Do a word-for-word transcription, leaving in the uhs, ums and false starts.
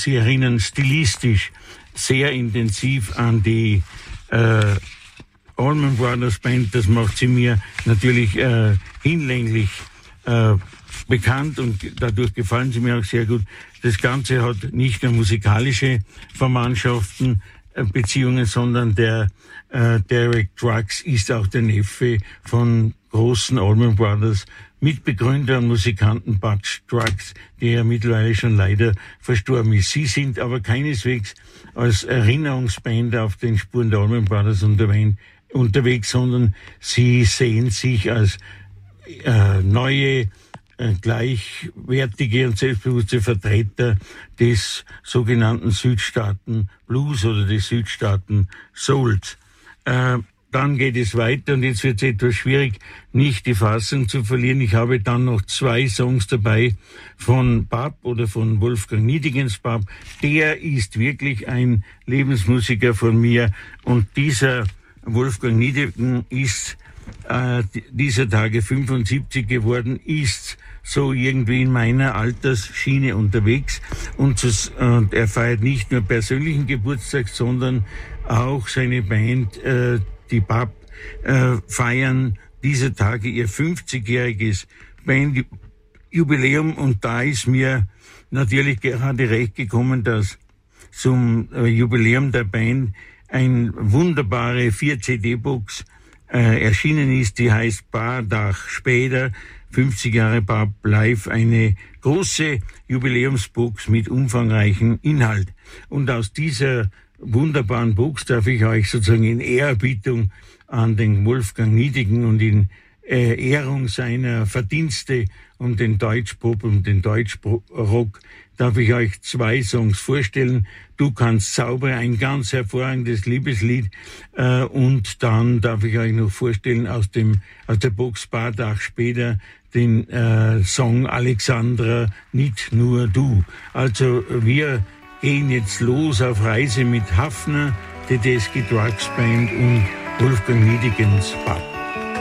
sie erinnern stilistisch sehr intensiv an die äh, Allman Brothers Band. Das macht sie mir natürlich äh, hinlänglich äh, bekannt und dadurch gefallen sie mir auch sehr gut. Das Ganze hat nicht nur musikalische Verwandtschaften, äh, Beziehungen, sondern der äh, Derek Trucks ist auch der Neffe von großen Allman Brothers, Mitbegründer und Musikanten Butch Trucks, der ja mittlerweile schon leider verstorben ist. Sie sind aber keineswegs als Erinnerungsband auf den Spuren der Allman Brothers unterwegs, sondern sie sehen sich als äh, neue, äh, gleichwertige und selbstbewusste Vertreter des sogenannten Südstaaten Blues oder des Südstaaten Souls. Äh, Dann geht es weiter und jetzt wird es etwas schwierig, nicht die Fassung zu verlieren. Ich habe dann noch zwei Songs dabei von Bab oder von Wolfgang Niedegens Bab. Der ist wirklich ein Lebensmusiker von mir und dieser Wolfgang Niedegen ist äh, dieser Tage fünfundsiebzig geworden, ist so irgendwie in meiner Altersschiene unterwegs und, das, und er feiert nicht nur persönlichen Geburtstag, sondern auch seine Band, äh, die Bab, äh, feiern diese Tage ihr fünfzigjähriges Bandjubiläum und da ist mir natürlich gerade recht gekommen, dass zum äh, Jubiläum der Band eine wunderbare vier C D-Box äh, erschienen ist, die heißt Paar Dach später, fünfzig Jahre Bab live, eine große Jubiläumsbox mit umfangreichem Inhalt. Und aus dieser wunderbaren Box darf ich euch sozusagen in Ehrerbietung an den Wolfgang Niedegen und in äh, Ehrung seiner Verdienste um den Deutschpop und den Deutschrock darf ich euch zwei Songs vorstellen. Du kannst zaubern, ein ganz hervorragendes Liebeslied, äh, und dann darf ich euch noch vorstellen aus dem aus der Box Paar Tag später den äh, Song Alexandra, nicht nur du. Also wir gehen jetzt los auf Reise mit Hafner, Tedeschi Trucks Band und Wolfgang Niedegens Bab.